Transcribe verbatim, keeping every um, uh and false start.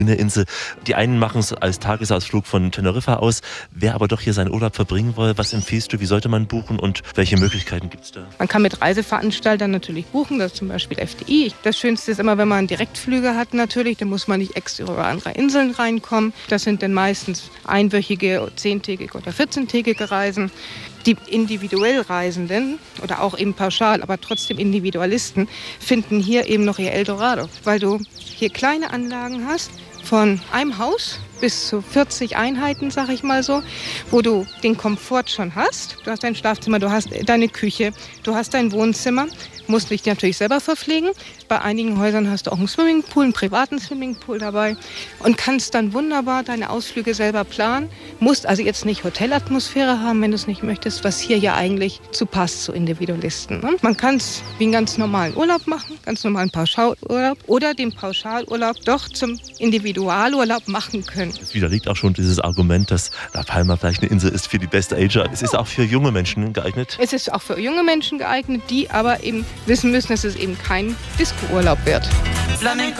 in der Insel. Die einen machen es als Tagesausflug von Teneriffa aus. Wer aber doch hier seinen Urlaub verbringen will, was empfiehlst du? Wie sollte man buchen und welche Möglichkeiten gibt es da? Man kann mit Reiseveranstaltern natürlich buchen, das ist zum Beispiel F D I. Das Schönste ist immer, wenn man Direktflüge hat natürlich, dann muss man nicht extra über andere Inseln reinkommen. Das sind dann meistens einwöchige, zehntägige oder vierzehntägige Reisen. Die individuell Reisenden oder auch eben pauschal, aber trotzdem Individualisten, finden hier eben noch ihr Eldorado, weil du hier kleine Anlagen hast, von einem Haus bis zu vierzig Einheiten, sag ich mal so, wo du den Komfort schon hast. Du hast dein Schlafzimmer, du hast deine Küche, du hast dein Wohnzimmer, musst dich natürlich selber verpflegen. Bei einigen Häusern hast du auch einen Swimmingpool, einen privaten Swimmingpool dabei und kannst dann wunderbar deine Ausflüge selber planen. Musst also jetzt nicht Hotelatmosphäre haben, wenn du es nicht möchtest, was hier ja eigentlich zu passt zu Individualisten. Ne? Man kann es wie einen ganz normalen Urlaub machen, ganz normalen Pauschalurlaub oder den Pauschalurlaub doch zum Individualurlaub machen können. Es widerlegt auch schon dieses Argument, dass La Palma vielleicht eine Insel ist für die Best Ager. Es ist auch für junge Menschen geeignet. Es ist auch für junge Menschen geeignet, die aber eben wissen müssen, dass es eben kein Disco-Urlaub wird. Flamenco.